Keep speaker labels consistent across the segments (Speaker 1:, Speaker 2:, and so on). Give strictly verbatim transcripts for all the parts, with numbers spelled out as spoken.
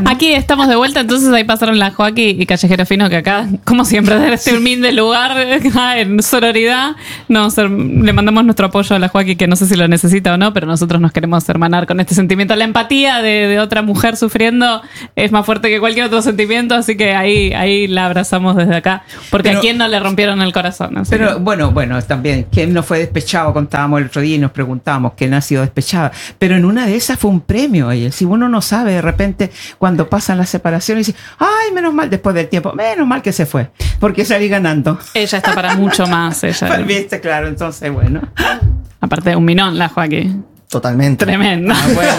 Speaker 1: bueno.
Speaker 2: Aquí estamos de vuelta, entonces ahí pasaron la Joaquí y Callejero Fino, que acá, como siempre, desde este humilde lugar, en sororidad, nos, le mandamos nuestro apoyo a la Joaquí, que no sé si lo necesita o no, pero nosotros nos queremos hermanar con este sentimiento. La empatía de, de otra mujer sufriendo es más fuerte que cualquier otro sentimiento, así que ahí, ahí la abrazamos desde acá, porque pero, a quién no le rompieron el corazón. Así
Speaker 1: pero
Speaker 2: que.
Speaker 1: bueno, bueno, también, ¿quién no fue despechado? Contábamos el otro día y nos preguntábamos quién ha sido despechada, pero en una de esas fue un premio. Oye, si uno no sabe, de repente, cuando pasan las separaciones, dice, ay, menos mal después del tiempo, menos mal que se fue, porque salí ganando.
Speaker 2: Ella está para mucho más. Ella.
Speaker 1: Viste, claro, entonces, bueno.
Speaker 2: Aparte de un minón, la Joaquín.
Speaker 3: Totalmente.
Speaker 2: Tremendo.
Speaker 1: Ah, bueno,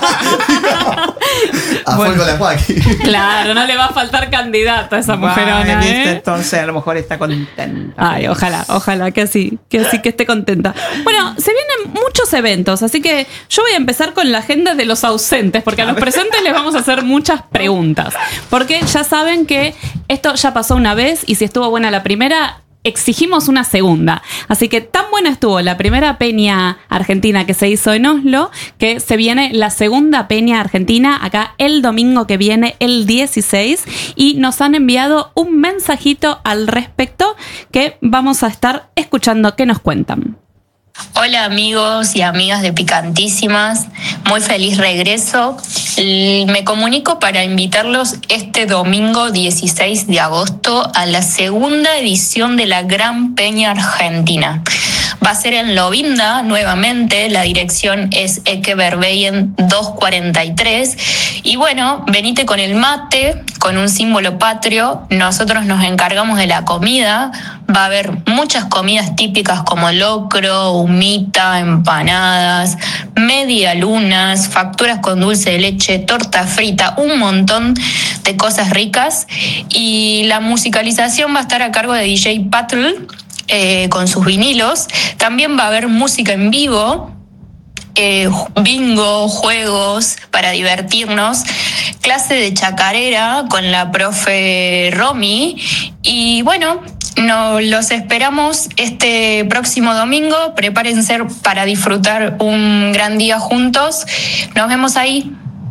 Speaker 1: bueno.
Speaker 3: A
Speaker 1: Bueno.
Speaker 3: fuego la Joaquín.
Speaker 2: Claro, no le va a faltar candidata a esa mujerona,
Speaker 1: ¿viste?
Speaker 2: ¿eh?
Speaker 1: Entonces, a lo mejor está contenta.
Speaker 2: Ay, ojalá, ojalá que así, que así que esté contenta. Bueno, se vienen muchos eventos, así que yo voy a empezar con la agenda de los ausentes, porque a los presentes les vamos a hacer muchas preguntas. Porque ya saben que esto ya pasó una vez y si estuvo buena la primera, exigimos una segunda. Así que tan buena estuvo la primera peña argentina que se hizo en Oslo, que se viene la segunda peña argentina acá el domingo que viene, el dieciséis, y nos han enviado un mensajito al respecto que vamos a estar escuchando que nos cuentan.
Speaker 4: Hola amigos y amigas de Picantísimas, muy feliz regreso. Me comunico para invitarlos este domingo dieciséis de agosto a la segunda edición de la Gran Peña Argentina. Va a ser en Lovinda nuevamente, la dirección es Ekeberveien doscientos cuarenta y tres. Y bueno, venite con el mate, con un símbolo patrio. Nosotros nos encargamos de la comida. Va a haber muchas comidas típicas como locro, humita, empanadas, medialunas, facturas con dulce de leche, torta frita, un montón de cosas ricas. Y la musicalización va a estar a cargo de D J Patrol, eh, con sus vinilos. También va a haber música en vivo, eh, bingo, juegos para divertirnos, clase de chacarera con la profe Romy. Y bueno, no, los esperamos este próximo domingo. Prepárense para disfrutar un gran día juntos. Nos vemos ahí.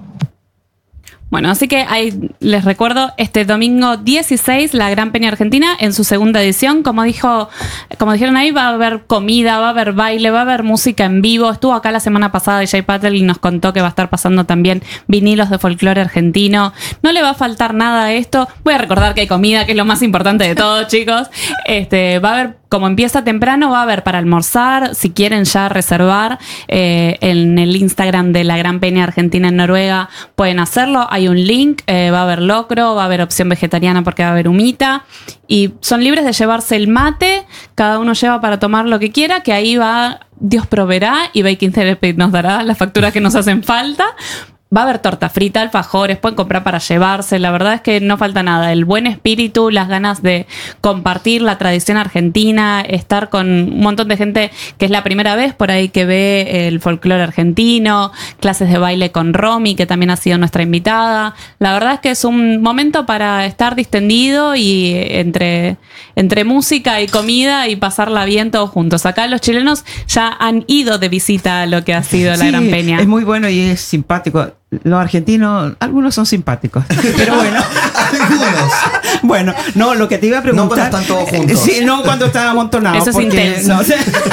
Speaker 2: Bueno, así que ahí les recuerdo, este domingo dieciséis, la Gran Peña Argentina en su segunda edición. Como dijo, como dijeron ahí, va a haber comida, va a haber baile, va a haber música en vivo. Estuvo acá la semana pasada D J Patel y nos contó que va a estar pasando también vinilos de folclore argentino. No le va a faltar nada a esto. Voy a recordar que hay comida, que es lo más importante de todo, chicos. Este, va a haber, como empieza temprano, va a haber para almorzar. Si quieren ya reservar eh, en el Instagram de la Gran Peña Argentina en Noruega, pueden hacerlo. Hay un link, eh, va a haber locro, va a haber opción vegetariana porque va a haber humita. Y son libres de llevarse el mate. Cada uno lleva para tomar lo que quiera, que ahí va, Dios proveerá y Baking Therapy nos dará las facturas que nos hacen falta. Va a haber torta frita, alfajores, pueden comprar para llevarse. La verdad es que no falta nada. El buen espíritu, las ganas de compartir la tradición argentina, estar con un montón de gente que es la primera vez por ahí que ve el folclore argentino, clases de baile con Romy, que también ha sido nuestra invitada. La verdad es que es un momento para estar distendido y entre, entre música y comida y pasarla bien todos juntos. Acá los chilenos ya han ido de visita a lo que ha sido la
Speaker 1: Sí,
Speaker 2: Gran Peña.
Speaker 1: Es muy bueno y es simpático. Los argentinos, algunos son simpáticos, pero bueno.
Speaker 3: Algunos.
Speaker 1: Bueno, no, lo que te iba a preguntar.
Speaker 3: No cuando están todos juntos.
Speaker 1: Sí, no cuando están amontonados.
Speaker 2: Eso es
Speaker 1: porque,
Speaker 2: intenso.
Speaker 1: no,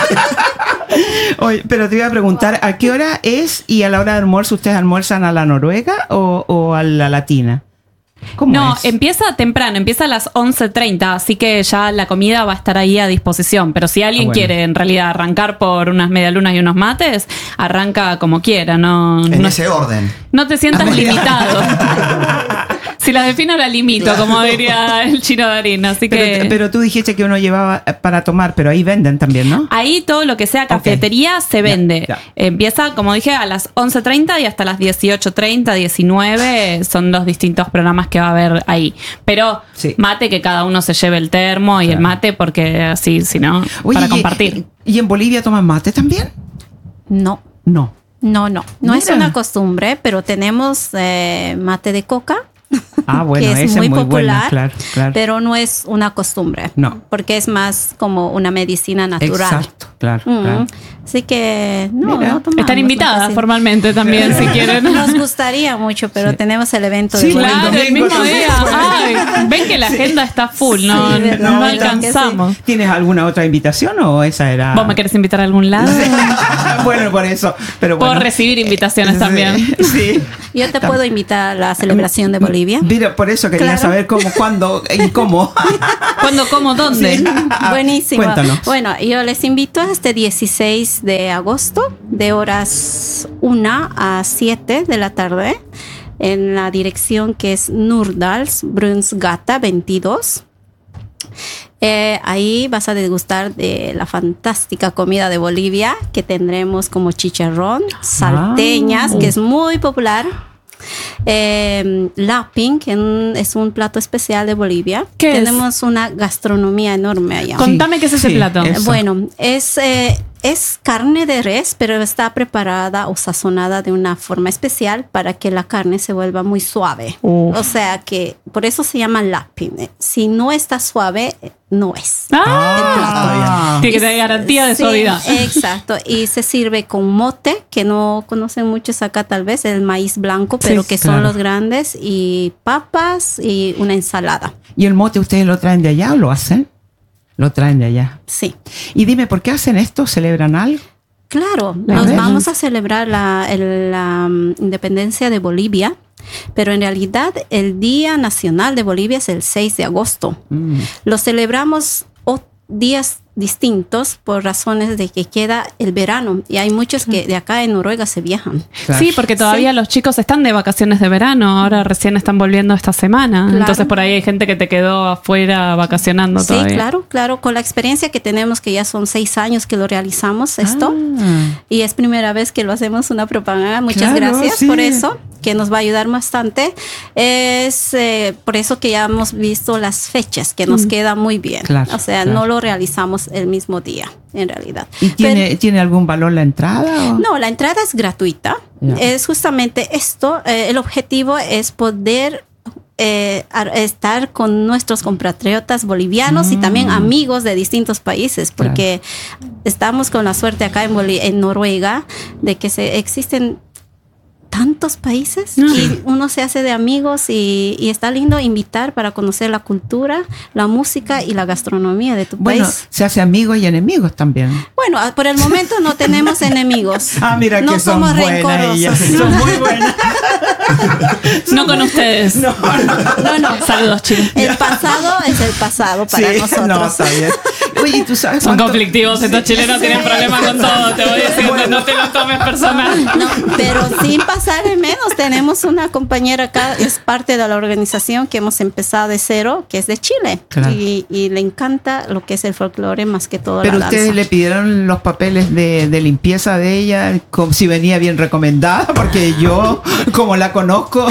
Speaker 1: Oye, pero te iba a preguntar, ¿a qué hora es y a la hora de almuerzo ustedes almuerzan a la noruega o, o a la latina? ¿Cómo
Speaker 2: No,
Speaker 1: es?
Speaker 2: empieza temprano, empieza a las once treinta, así que ya la comida va a estar ahí a disposición. Pero si alguien
Speaker 1: Ah, bueno.
Speaker 2: quiere en realidad arrancar por unas medialunas y unos mates, arranca como quiera. No,
Speaker 3: En
Speaker 2: no,
Speaker 3: ese orden.
Speaker 2: no te sientas
Speaker 1: Ah, bueno.
Speaker 2: limitado. Si la defino, la limito,
Speaker 3: Claro.
Speaker 2: como diría el Chino Darín. Así
Speaker 1: Pero,
Speaker 2: que
Speaker 1: pero tú dijiste que uno llevaba para tomar, pero ahí venden también, ¿no?
Speaker 2: ahí todo lo que sea cafetería se vende.
Speaker 1: ya.
Speaker 2: Empieza, como dije, a las once treinta y hasta las dieciocho treinta, diecinueve son los distintos programas que va a haber ahí. Pero
Speaker 1: Sí.
Speaker 2: mate, que cada uno se lleve el termo y el mate, porque así, si no,
Speaker 1: Oye,
Speaker 2: para
Speaker 1: y-
Speaker 2: compartir.
Speaker 1: ¿Y en Bolivia toman mate también?
Speaker 5: No,
Speaker 1: No.
Speaker 5: no, no. No es
Speaker 1: Mira.
Speaker 5: una costumbre, pero tenemos eh, mate de coca.
Speaker 1: Ah, bueno,
Speaker 5: que es
Speaker 1: esa
Speaker 5: muy,
Speaker 1: es muy
Speaker 5: popular,
Speaker 1: buena, claro, claro.
Speaker 5: pero no es una costumbre.
Speaker 1: No.
Speaker 5: Porque es más como una medicina natural.
Speaker 1: Exacto, claro,
Speaker 5: Mm.
Speaker 1: claro.
Speaker 5: Así que no,
Speaker 1: Mira.
Speaker 5: no tomamos
Speaker 2: Están invitadas
Speaker 5: matecito.
Speaker 2: formalmente también, si quieren.
Speaker 5: Nos gustaría mucho, pero
Speaker 1: Sí.
Speaker 5: tenemos el evento
Speaker 1: Sí,
Speaker 5: de Bolivia.
Speaker 2: Claro, el
Speaker 1: domingo
Speaker 2: mismo
Speaker 1: también.
Speaker 2: día. Ay, ven que la agenda está full, no,
Speaker 5: Sí, verdad,
Speaker 2: no
Speaker 5: verdad que
Speaker 2: alcanzamos.
Speaker 1: ¿Tienes alguna otra invitación o esa era?
Speaker 2: ¿Vos me querés invitar a algún lado?
Speaker 1: Bueno, por eso. Pero
Speaker 2: Puedo
Speaker 1: bueno.
Speaker 2: recibir invitaciones
Speaker 1: Sí,
Speaker 2: también.
Speaker 1: Sí.
Speaker 5: Yo te puedo invitar a la celebración de Bolivia.
Speaker 1: Mira, por eso quería
Speaker 5: Claro.
Speaker 1: saber cómo, cuándo y cómo.
Speaker 2: ¿Cuándo, cómo, dónde?
Speaker 1: Sí.
Speaker 5: Buenísimo.
Speaker 1: Cuéntanos.
Speaker 5: Bueno, yo les invito a este dieciséis de agosto, de horas una a siete de la tarde, en la dirección que es Nurdals, Brunnsgata veintidós. Eh, ahí vas a degustar de la fantástica comida de Bolivia, que tendremos como chicharrón, salteñas,
Speaker 1: Ah.
Speaker 5: que es muy popular. Eh, Laping, que en- es un plato especial de Bolivia.
Speaker 2: ¿Qué es?
Speaker 5: Tenemos una gastronomía enorme allá.
Speaker 1: Con-
Speaker 2: Contame qué es ese
Speaker 1: Sí,
Speaker 2: plato.
Speaker 1: es- Eso.
Speaker 5: Bueno, es, eh, es carne de res, pero está preparada o sazonada de una forma especial para que la carne se vuelva muy suave.
Speaker 2: Uf.
Speaker 5: O sea que por eso se llama laping. Si no está suave, no es.
Speaker 2: Ah, tiene que tener garantía de
Speaker 5: Sí,
Speaker 2: suavidad.
Speaker 5: Exacto. Y se sirve con mote, que no conocen muchos acá tal vez, el maíz blanco, pero
Speaker 1: Sí,
Speaker 5: que
Speaker 1: claro.
Speaker 5: son los grandes, y papas y una ensalada.
Speaker 1: ¿Y el mote ustedes lo traen de allá o lo hacen? Lo traen de allá.
Speaker 5: Sí.
Speaker 1: Y dime, ¿por qué hacen esto? ¿Celebran algo?
Speaker 5: Claro,
Speaker 1: A
Speaker 5: nos
Speaker 1: ver.
Speaker 5: vamos a celebrar la, el- la, mm, independencia de Bolivia, pero en realidad el Día Nacional de Bolivia es el seis de agosto.
Speaker 1: Mm.
Speaker 5: Lo celebramos o- días distintos por razones de que queda el verano, y hay muchos que de acá en Noruega se viajan.
Speaker 1: Claro.
Speaker 2: Sí, porque todavía
Speaker 5: Sí.
Speaker 2: los chicos están de vacaciones de verano, ahora recién están volviendo esta semana.
Speaker 5: Claro.
Speaker 2: Entonces por ahí hay gente que te quedó afuera vacacionando
Speaker 5: Sí,
Speaker 2: todavía.
Speaker 5: claro, claro, con la experiencia que tenemos, que ya son seis años que lo realizamos esto,
Speaker 1: Ah.
Speaker 5: y es primera vez que lo hacemos una propaganda. Muchas
Speaker 1: Claro,
Speaker 5: gracias
Speaker 1: sí.
Speaker 5: por eso, que nos va a ayudar bastante. Es eh, por eso que ya hemos visto las fechas, que nos queda muy bien.
Speaker 1: Claro,
Speaker 5: o sea,
Speaker 1: claro.
Speaker 5: no lo realizamos el mismo día, en realidad.
Speaker 1: ¿Y tiene,
Speaker 5: Pero-
Speaker 1: ¿tiene algún valor la entrada? o?
Speaker 5: no, la entrada es gratuita.
Speaker 1: Ya.
Speaker 5: Es justamente esto. Eh, el objetivo es poder eh, ar- estar con nuestros compatriotas bolivianos y también amigos de distintos países, porque estamos con la suerte acá en, Boli- en Noruega de que se existen tantos países y uno se hace de amigos, y, y está lindo invitar para conocer la cultura, la música y la gastronomía de tu
Speaker 1: Bueno,
Speaker 5: país.
Speaker 1: se hace amigos y enemigos también.
Speaker 5: Bueno, ah, por el momento no tenemos enemigos.
Speaker 1: Ah, mira
Speaker 5: no
Speaker 1: que son
Speaker 5: somos
Speaker 1: buenas
Speaker 5: rencorosos.
Speaker 1: ellas. Son muy buenas.
Speaker 2: No con ustedes.
Speaker 1: No, no.
Speaker 5: No, no.
Speaker 2: Saludos, chicos.
Speaker 5: El pasado es el pasado para
Speaker 1: Sí,
Speaker 5: nosotros.
Speaker 1: no, está bien. Oye, ¿tú sabes
Speaker 2: Son
Speaker 1: cuánto-
Speaker 2: conflictivos, estos chilenos tienen problemas con todo, te voy diciendo, no te lo tomes personal.
Speaker 5: No, pero sin pasar de menos, tenemos una compañera acá, es parte de la organización que hemos empezado de cero, que es de Chile.
Speaker 1: Claro.
Speaker 5: Y, y le encanta lo que es el folclore más que todo
Speaker 1: Pero
Speaker 5: la
Speaker 1: ustedes
Speaker 5: danza.
Speaker 1: le pidieron los papeles de, de limpieza de ella, como si venía bien recomendada, porque yo, como la conozco,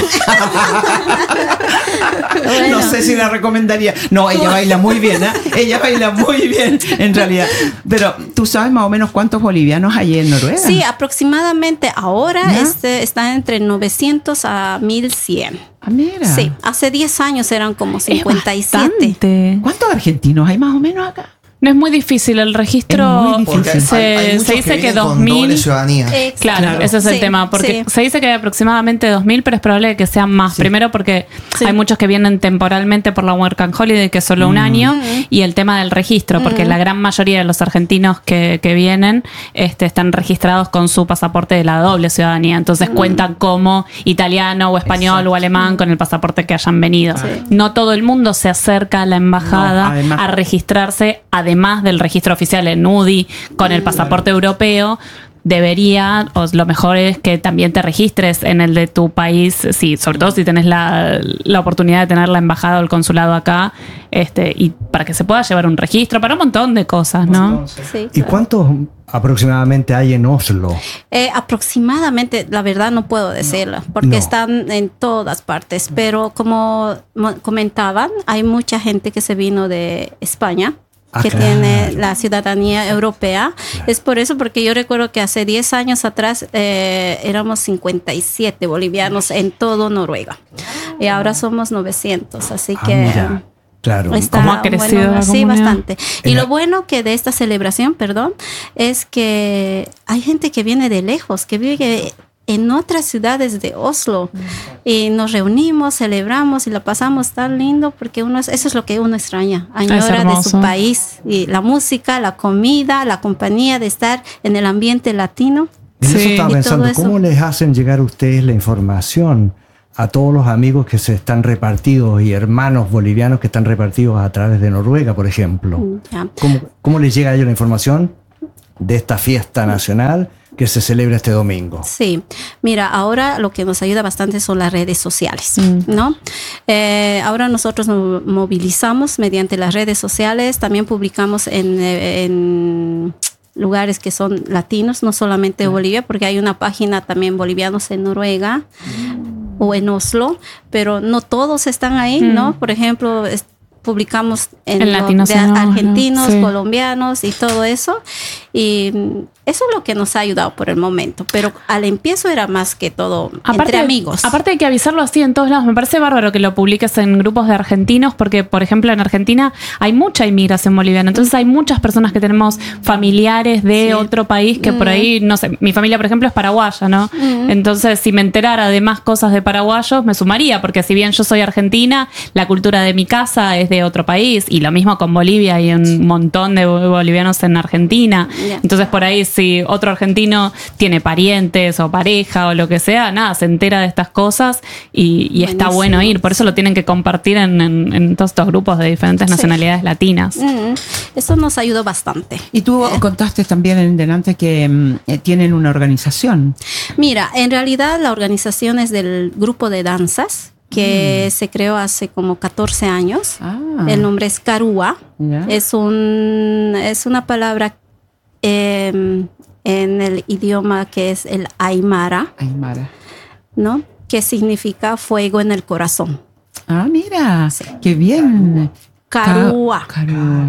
Speaker 5: Bueno.
Speaker 1: no sé si la recomendaría. No, ella baila muy bien, ¿eh? Ella baila muy bien, en realidad. Pero, ¿tú sabes más o menos cuántos bolivianos hay en Noruega?
Speaker 5: Sí, aproximadamente ahora
Speaker 1: ¿Ya?
Speaker 5: este, está entre novecientos a mil cien.
Speaker 1: Ah, mira.
Speaker 5: Sí, hace diez años eran como
Speaker 2: Es
Speaker 5: cincuenta y siete.
Speaker 2: bastante.
Speaker 1: ¿Cuántos argentinos hay más o menos acá?
Speaker 2: No es muy difícil el registro.
Speaker 1: Es muy
Speaker 3: Porque
Speaker 1: difícil.
Speaker 3: hay, hay
Speaker 2: Se,
Speaker 3: muchos
Speaker 2: se dice que
Speaker 3: vienen con
Speaker 2: dos
Speaker 3: doble
Speaker 2: mil.
Speaker 3: ciudadanía.
Speaker 5: Exacto.
Speaker 2: Claro,
Speaker 1: Claro.
Speaker 2: ese es el
Speaker 5: Sí,
Speaker 2: tema, porque
Speaker 5: sí.
Speaker 2: se dice que hay aproximadamente dos mil, pero es probable que sean más. Primero porque
Speaker 5: Sí.
Speaker 2: hay muchos que vienen temporalmente por la Work and Holiday, que es solo un año, y el tema del registro, porque la gran mayoría de los argentinos que, que vienen este, están registrados con su pasaporte de la doble ciudadanía, entonces cuentan como italiano o español o alemán con el pasaporte que hayan venido.
Speaker 5: Sí.
Speaker 2: No todo el mundo se acerca a la embajada
Speaker 1: No, además.
Speaker 2: a registrarse, además del registro oficial en U D I con el pasaporte europeo. Debería, o lo mejor es que también te registres en el de tu país, sí, sobre todo si tenés la, la oportunidad de tener la embajada o el consulado acá, este, y para que se pueda llevar un registro, para un montón de cosas, ¿no?
Speaker 5: Sí,
Speaker 6: ¿Y
Speaker 5: claro.
Speaker 6: cuántos aproximadamente hay en Oslo?
Speaker 5: Eh, aproximadamente, la verdad no puedo decirlo, porque
Speaker 6: No.
Speaker 5: están en todas partes, pero como mo- comentaban, hay mucha gente que se vino de España,
Speaker 6: Ah,
Speaker 5: que
Speaker 6: claro.
Speaker 5: tiene la ciudadanía europea. Es por eso, porque yo recuerdo que hace diez años atrás eh, éramos cincuenta y siete bolivianos en todo Noruega. y ahora somos novecientos, así
Speaker 6: Ah,
Speaker 5: que
Speaker 6: mira, claro.
Speaker 5: está,
Speaker 2: ¿Cómo ha crecido la
Speaker 5: sí,
Speaker 2: comunidad?
Speaker 5: bastante. Y
Speaker 6: En
Speaker 5: lo
Speaker 6: la-
Speaker 5: bueno que de esta celebración, perdón, es que hay gente que viene de lejos, que vive en otras ciudades de Oslo, y nos reunimos, celebramos y la pasamos tan lindo, porque uno es- eso es lo que uno extraña, añora de
Speaker 2: hermoso.
Speaker 5: su país, y la música, la comida, la compañía, de estar en el ambiente latino.
Speaker 6: En eso
Speaker 2: Sí.
Speaker 6: estaba
Speaker 5: Y
Speaker 6: pensando,
Speaker 5: todo eso.
Speaker 6: ¿cómo les hacen llegar a ustedes la información a todos los amigos que se están repartidos y hermanos bolivianos que están repartidos a través de Noruega, por ejemplo?
Speaker 5: Ya.
Speaker 6: ¿Cómo, cómo les llega a ellos la información de esta fiesta nacional que se celebra este domingo?
Speaker 5: Sí, mira, ahora lo que nos ayuda bastante son las redes sociales,
Speaker 2: Mm.
Speaker 5: ¿no? Eh, ahora nosotros nos movilizamos mediante las redes sociales, también publicamos en, eh, en lugares que son latinos, no solamente Bolivia, porque hay una página también bolivianos en Noruega o en Oslo, pero no todos están ahí,
Speaker 2: Mm.
Speaker 5: ¿no? Por ejemplo, es- publicamos en,
Speaker 2: En
Speaker 5: lo
Speaker 2: latinos
Speaker 5: de
Speaker 2: en Oslo,
Speaker 5: argentinos,
Speaker 2: sí.
Speaker 5: colombianos y todo eso. Y mm, eso es lo que nos ha ayudado por el momento. Pero al empiezo era más que todo entre amigos.
Speaker 2: Aparte hay que avisarlo así en todos lados. Me parece bárbaro que lo publiques en grupos de argentinos porque, por ejemplo, en Argentina hay mucha inmigración boliviana. Entonces hay muchas personas que tenemos familiares de
Speaker 5: Sí.
Speaker 2: otro país que por ahí, no sé, mi familia, por ejemplo, es paraguaya, ¿no? Entonces, si me enterara de más cosas de paraguayos, me sumaría, porque si bien yo soy argentina, la cultura de mi casa es de otro país. Y lo mismo con Bolivia, hay un montón de bolivianos en Argentina.
Speaker 5: Ya.
Speaker 2: Entonces, por ahí, si otro argentino tiene parientes o pareja o lo que sea, nada, se entera de estas cosas y, y está
Speaker 5: Buenísimo.
Speaker 2: bueno ir. Por eso lo tienen que compartir en, en- en todos estos grupos de diferentes
Speaker 5: Sí.
Speaker 2: nacionalidades latinas.
Speaker 5: Mm, eso nos ayudó bastante.
Speaker 1: Y tú contaste también en delante que mm, eh, tienen una organización.
Speaker 5: Mira, en realidad la organización es del grupo de danzas que se creó hace como catorce años.
Speaker 1: Ah.
Speaker 5: El nombre es Karua.
Speaker 1: Ya.
Speaker 5: Es un es una palabra eh, en el idioma que es el Aymara,
Speaker 1: Aymara.
Speaker 5: ¿no? Que significa fuego en el corazón.
Speaker 1: Ah, mira, qué bien.
Speaker 5: Karua.
Speaker 1: Ca- Karua.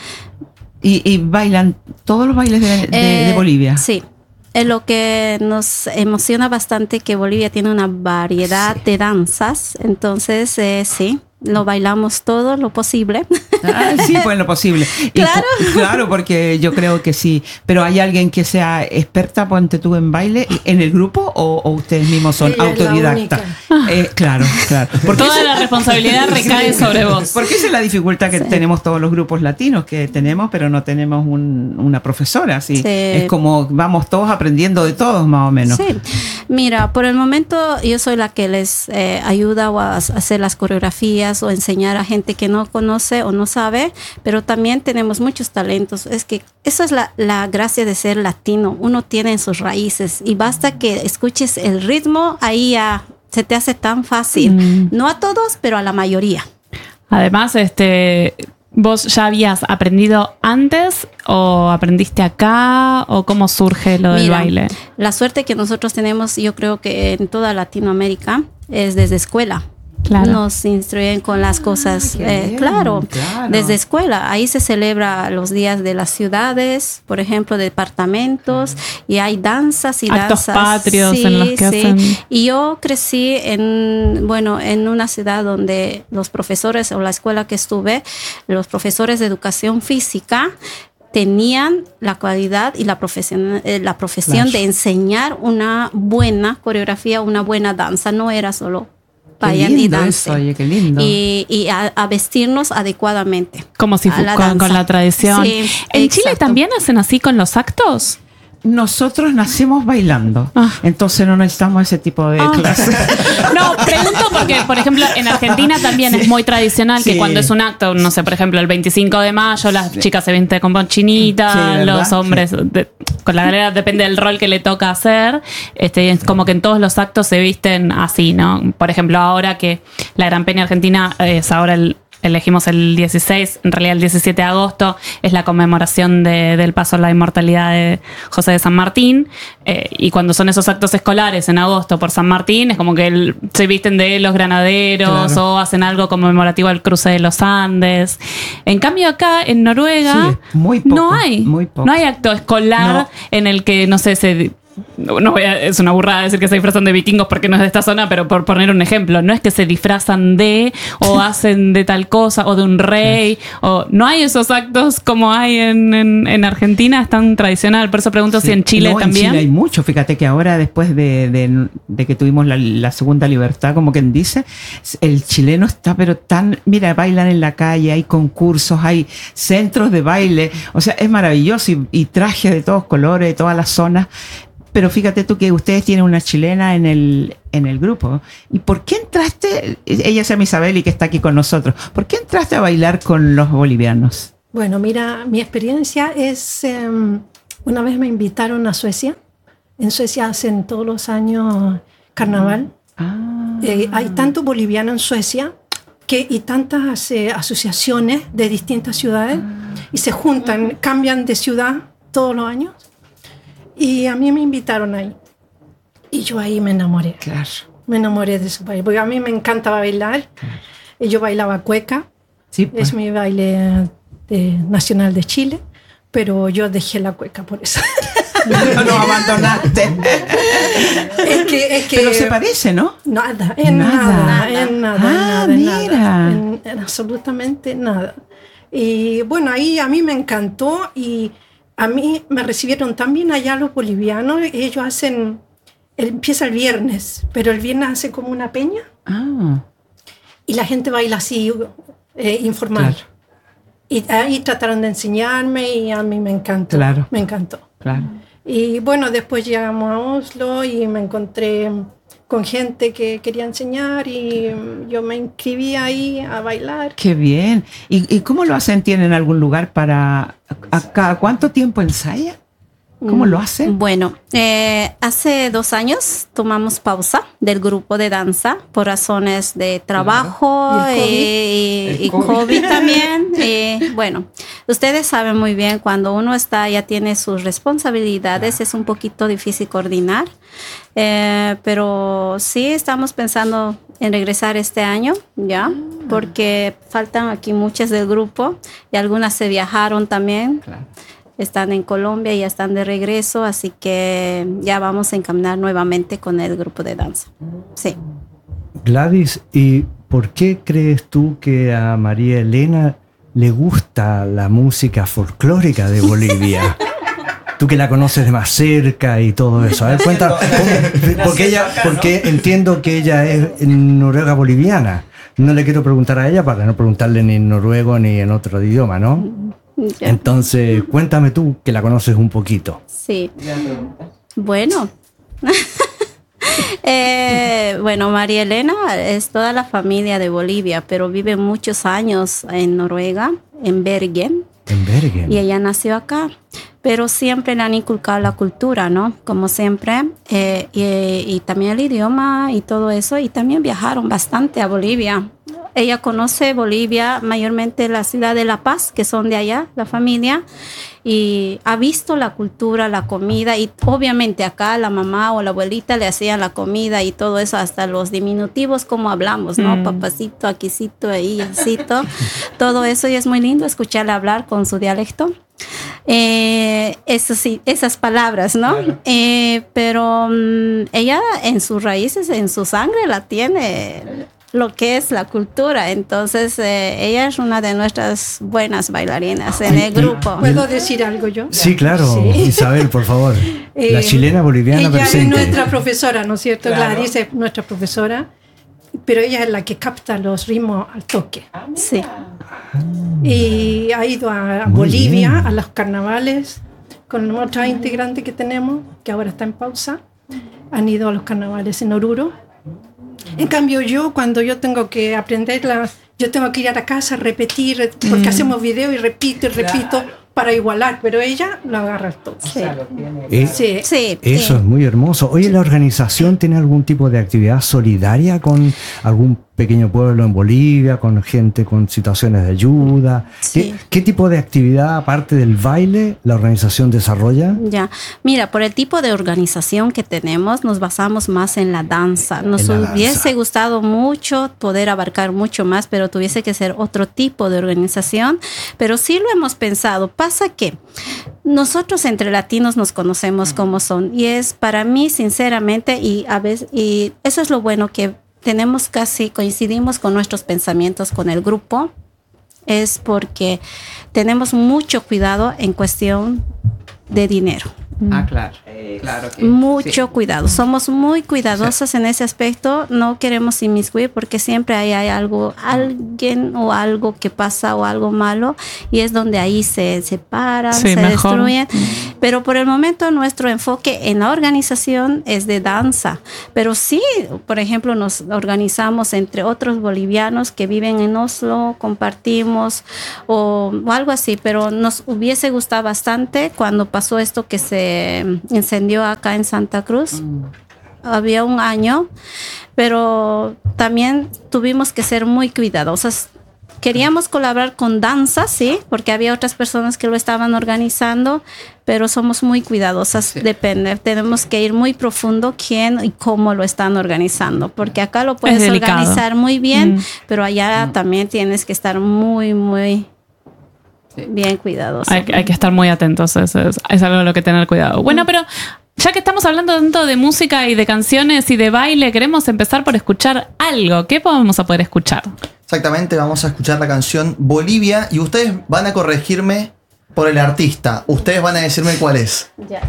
Speaker 1: Y, y bailan todos los bailes de, de- de
Speaker 5: Eh,
Speaker 1: Bolivia.
Speaker 5: Sí. Es lo que nos emociona bastante, que Bolivia tiene una variedad
Speaker 1: Sí.
Speaker 5: de danzas. Entonces, eh, sí, lo bailamos todo lo posible.
Speaker 1: Ah, sí, pues lo posible. Y
Speaker 5: Claro.
Speaker 1: po- claro, porque yo creo que sí. Pero ¿hay alguien que sea experta, ponte tú, en baile en el grupo o, o ustedes mismos son
Speaker 7: Ella es la
Speaker 1: autodidactas? Eh, claro, claro. Porque
Speaker 2: Toda la responsabilidad recae sobre vos.
Speaker 1: Porque esa es la dificultad que tenemos todos los grupos latinos, que tenemos, pero no tenemos un- una profesora. Así.
Speaker 5: Sí.
Speaker 1: Es como vamos todos aprendiendo de todos, más o menos.
Speaker 5: Sí, mira, por el momento yo soy la que les eh, ayuda o a hacer las coreografías o enseñar a gente que no conoce o no sabe, pero también tenemos muchos talentos. Es que eso es la, la gracia de ser latino. Uno tiene en sus raíces y basta que escuches el ritmo, ahí ya se te hace tan fácil.
Speaker 2: Mm.
Speaker 5: No a todos, pero a la mayoría.
Speaker 2: Además, este, ¿vos ya habías aprendido antes o aprendiste acá o cómo surge lo del
Speaker 5: Mira,
Speaker 2: baile?
Speaker 5: la suerte que nosotros tenemos, yo creo que en toda Latinoamérica, es desde escuela.
Speaker 2: Claro.
Speaker 5: Nos instruyen con las cosas,
Speaker 1: qué
Speaker 5: eh,
Speaker 1: bien,
Speaker 5: claro,
Speaker 1: claro.
Speaker 5: desde escuela. Ahí se celebra los días de las ciudades, por ejemplo, departamentos, y hay danzas y
Speaker 2: Actos
Speaker 5: danzas.
Speaker 2: patrios en los que hacen.
Speaker 5: Y yo crecí en, bueno, en una ciudad donde los profesores, o la escuela que estuve, los profesores de educación física tenían la cualidad y la profesión, eh, la profesión
Speaker 1: Claro.
Speaker 5: de enseñar una buena coreografía, una buena danza. No era solo
Speaker 1: Qué
Speaker 5: vayan y
Speaker 1: lindo
Speaker 5: dancen.
Speaker 1: eso, oye, qué lindo.
Speaker 5: Y, y a, a vestirnos adecuadamente.
Speaker 2: Como si
Speaker 5: a
Speaker 2: fu-
Speaker 5: la
Speaker 2: con, con
Speaker 5: danza.
Speaker 2: la tradición.
Speaker 5: Sí,
Speaker 2: ¿En Chile
Speaker 5: exacto.
Speaker 2: también hacen así con los actos?
Speaker 1: Nosotros nacimos bailando,
Speaker 2: Ah.
Speaker 1: entonces no necesitamos ese tipo de
Speaker 2: Ah.
Speaker 1: clases.
Speaker 2: No, pregunto porque, por ejemplo, en Argentina también es muy tradicional que
Speaker 1: Sí.
Speaker 2: cuando es un acto, no sé, por ejemplo, el veinticinco de mayo, las chicas se visten con
Speaker 1: Sí,
Speaker 2: ponchinita,
Speaker 1: ¿verdad?
Speaker 2: los hombres de- con la galera, depende del rol que le toca hacer. Este, es como que en todos los actos se visten así, ¿no? Por ejemplo, ahora que la Gran Peña Argentina es ahora el elegimos el dieciséis, en realidad el diecisiete de agosto es la conmemoración de- del paso a la inmortalidad de José de San Martín, eh, y cuando son esos actos escolares en agosto por San Martín es como que el- se visten de los granaderos
Speaker 1: Claro.
Speaker 2: o hacen algo conmemorativo al cruce de los Andes. En cambio acá en Noruega
Speaker 1: Sí, muy poco,
Speaker 2: no hay
Speaker 1: muy poco.
Speaker 2: no hay acto escolar
Speaker 1: No.
Speaker 2: en el que no sé se no voy a, es una burrada decir que se disfrazan de vikingos porque no es de esta zona, pero por poner un ejemplo, no es que se disfrazan de o hacen de tal cosa o de un rey, o no hay esos actos como hay en, en, en Argentina, es tan tradicional. Por eso pregunto
Speaker 1: Sí.
Speaker 2: si en Chile
Speaker 1: No,
Speaker 2: también.
Speaker 1: En Chile hay mucho. Fíjate que ahora, después de, de, de que tuvimos la, la segunda libertad, como quien dice, el chileno está, pero tan. Mira, bailan en la calle, hay concursos, hay centros de baile. O sea, es maravilloso y, y trajes de todos colores, de todas las zonas. Pero fíjate tú que ustedes tienen una chilena en el, en el grupo. ¿Y por qué entraste? Ella se llama Isabel y que está aquí con nosotros. ¿Por qué entraste a bailar con los bolivianos?
Speaker 7: Bueno, mira, mi experiencia es, eh, una vez me invitaron a Suecia. En Suecia hacen todos los años carnaval.
Speaker 1: Ah.
Speaker 7: Eh, hay tanto boliviano en Suecia que, y tantas eh, asociaciones de distintas ciudades y se juntan, cambian de ciudad todos los años. Y a mí me invitaron ahí. Y yo ahí me enamoré.
Speaker 1: Claro.
Speaker 7: Me enamoré de su país. Porque a mí me encantaba bailar. Y yo bailaba cueca.
Speaker 1: Sí, pues.
Speaker 7: Es mi baile de- nacional de Chile. Pero yo dejé la cueca por eso.
Speaker 1: No lo abandonaste.
Speaker 7: es que, es que,
Speaker 1: Pero se parece, ¿no?
Speaker 7: Nada, en
Speaker 1: Nada.
Speaker 7: nada, en nada, en
Speaker 1: Ah,
Speaker 7: nada, en nada,
Speaker 1: mira.
Speaker 7: en- en absolutamente nada. Y bueno, ahí a mí me encantó y a mí me recibieron también allá los bolivianos. Ellos hacen, empieza el viernes, pero el viernes hace como una peña
Speaker 1: Ah,
Speaker 7: y la gente baila así, eh, informal.
Speaker 1: Claro.
Speaker 7: Y ahí trataron de enseñarme y a mí me encantó.
Speaker 1: Claro.
Speaker 7: Me encantó.
Speaker 1: claro.
Speaker 7: Y bueno, después llegamos a Oslo y me encontré con gente que quería enseñar y yo me inscribí ahí a bailar.
Speaker 1: Qué bien. ¿Y, y cómo lo hacen? ¿Tienen algún lugar para... ¿A cada cuánto tiempo ensaya? ¿Cómo lo hacen?
Speaker 5: Bueno, eh, hace dos años tomamos pausa del grupo de danza por razones de trabajo
Speaker 7: ¿Y el COVID?
Speaker 5: eh, y, y
Speaker 1: El COVID.
Speaker 5: COVID también. Y, bueno, ustedes saben muy bien, cuando uno está ya tiene sus responsabilidades, es un poquito difícil coordinar. Eh, pero sí estamos pensando en regresar este año, ¿ya? Porque faltan aquí muchas del grupo y algunas se viajaron también.
Speaker 1: Claro.
Speaker 5: Están en Colombia y ya están de regreso, así que ya vamos a encaminar nuevamente con el grupo de danza. Sí.
Speaker 6: Gladys, ¿y por qué crees tú que a María Elena le gusta la música folclórica de Bolivia? Tú que la conoces de más cerca y todo eso. A ver, cuenta, ¿cómo? porque, ella, porque entiendo que ella es noruega boliviana. No le quiero preguntar a ella para no preguntarle ni en noruego ni en otro idioma, ¿no?
Speaker 5: Ya.
Speaker 6: Entonces, cuéntame tú que la conoces un poquito.
Speaker 5: Sí. Bueno. Eh, bueno, María Elena es toda la familia de Bolivia, pero vive muchos años en Noruega, en Bergen.
Speaker 6: En Bergen.
Speaker 5: Y ella nació acá, pero siempre le han inculcado la cultura, ¿no? Como siempre, eh, y, y también el idioma y todo eso, y también viajaron bastante a Bolivia. Ella conoce Bolivia, mayormente la ciudad de La Paz, que son de allá, la familia, y ha visto la cultura, la comida, y obviamente acá la mamá o la abuelita le hacían la comida y todo eso, hasta los diminutivos como hablamos, ¿no?
Speaker 2: Mm.
Speaker 5: Papacito, aquícito, ahí, asito, todo eso, y es muy lindo escucharle hablar con su dialecto. Eh, eso sí, esas palabras, ¿no? Eh, pero um, ella en sus raíces, en su sangre la tiene lo que es la cultura. Entonces, eh, ella es una de nuestras buenas bailarinas en el grupo.
Speaker 7: ¿Puedo decir algo yo?
Speaker 6: Sí, claro.
Speaker 7: Sí.
Speaker 6: Isabel, por favor. La
Speaker 7: Eh,
Speaker 6: chilena boliviana
Speaker 7: ella
Speaker 6: presente.
Speaker 7: es nuestra profesora, ¿no es cierto? Gladys es nuestra profesora, pero ella es la que capta los ritmos al toque.
Speaker 5: Sí.
Speaker 7: Y ha ido a
Speaker 6: Muy
Speaker 7: Bolivia,
Speaker 6: bien.
Speaker 7: a los carnavales, con otra integrante que tenemos, que ahora está en pausa. Han ido a los carnavales en Oruro. En cambio yo, cuando yo tengo que aprenderla, yo tengo que ir a la casa, repetir, porque
Speaker 1: Mm.
Speaker 7: hacemos video y repito y repito para igualar, pero ella lo agarra al toque.
Speaker 6: Eh,
Speaker 7: Sí.
Speaker 5: Sí.
Speaker 6: Eso
Speaker 5: sí.
Speaker 6: es muy hermoso. Oye, ¿la organización tiene algún tipo de actividad solidaria con algún pequeño pueblo en Bolivia, con gente con situaciones de ayuda.
Speaker 5: Sí.
Speaker 6: ¿Qué, qué tipo de actividad, aparte del baile, la organización desarrolla?
Speaker 5: Ya, mira, por el tipo de organización que tenemos, nos basamos más en la danza. Nos
Speaker 6: En la
Speaker 5: hubiese
Speaker 6: danza.
Speaker 5: gustado mucho poder abarcar mucho más, pero tuviese que ser otro tipo de organización. Pero sí lo hemos pensado. Pasa que nosotros entre latinos nos conocemos como son, y es para mí, sinceramente, y a veces, y eso es lo bueno, que tenemos casi, coincidimos con nuestros pensamientos con el grupo, es porque tenemos mucho cuidado en cuestión de dinero.
Speaker 1: Ah, claro. Claro que,
Speaker 5: Mucho
Speaker 1: sí.
Speaker 5: cuidado. Somos muy cuidadosos en ese aspecto. No queremos inmiscuir porque siempre hay, hay algo, alguien o algo que pasa o algo malo, y es donde ahí se separan,
Speaker 2: Sí,
Speaker 5: se
Speaker 2: mejor.
Speaker 5: destruyen. Pero por el momento nuestro enfoque en la organización es de danza. Pero sí, por ejemplo, nos organizamos entre otros bolivianos que viven en Oslo, compartimos o, o algo así. Pero nos hubiese gustado bastante cuando pasó esto que se incendió acá en Santa Cruz. Había un año, pero también tuvimos que ser muy cuidadosos. Queríamos colaborar con danza, sí, porque había otras personas que lo estaban organizando, pero somos muy cuidadosas,
Speaker 1: Sí.
Speaker 5: depende. Tenemos que ir muy profundo quién y cómo lo están organizando, porque acá lo puedes
Speaker 2: delicado.
Speaker 5: organizar muy bien,
Speaker 2: Mm.
Speaker 5: pero allá también tienes que estar muy, muy bien cuidadoso.
Speaker 2: Hay, hay que estar muy atentos, eso es, es algo de lo que tener cuidado. Bueno, pero ya que estamos hablando tanto de música y de canciones y de baile, queremos empezar por escuchar algo. ¿Qué vamos a poder escuchar?
Speaker 3: Exactamente, vamos a escuchar la canción Bolivia y ustedes van a corregirme por el artista. Ustedes van a decirme cuál es.
Speaker 5: Ya.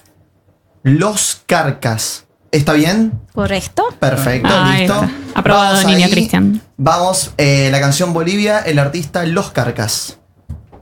Speaker 3: Los Carcas. ¿Está bien?
Speaker 5: ¿Correcto?
Speaker 3: Perfecto,
Speaker 2: Ahí
Speaker 3: listo.
Speaker 2: está. Aprobado,
Speaker 3: Vamos
Speaker 2: niño
Speaker 3: ahí.
Speaker 2: Cristian.
Speaker 3: Vamos, eh, la canción Bolivia, el artista Los Carcas.